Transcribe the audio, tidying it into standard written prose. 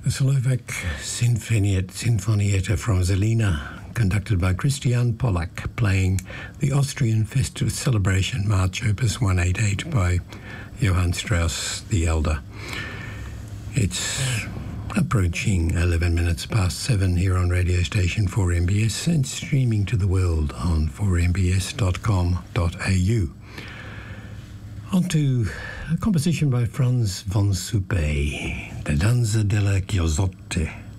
The Slovak Sinfonietta from Zelina, conducted by Christian Pollack, playing the Austrian Festive Celebration March Opus 188 by Johann Strauss the Elder. It's approaching 11 minutes past 7 here on radio station 4MBS and streaming to the world on 4mbs.com.au. On to a composition by Franz von Suppé, La Danza della Chiozzotte.